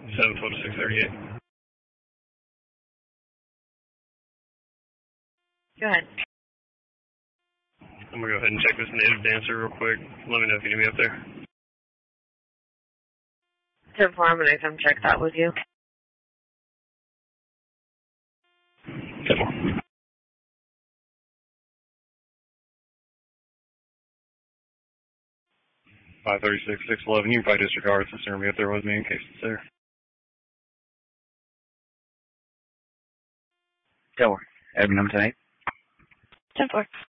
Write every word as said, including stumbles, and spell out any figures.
seven twelve to six thirty-eight. Go ahead. I'm going to go ahead and check this native dancer real quick. Let me know if you need me up there. ten four, I'm going to come check that with you. ten four. five thirty-six, six eleven. You can probably disregard since they're going to be up there with me in case it's there. ten four. Admin number ten eight. ten four.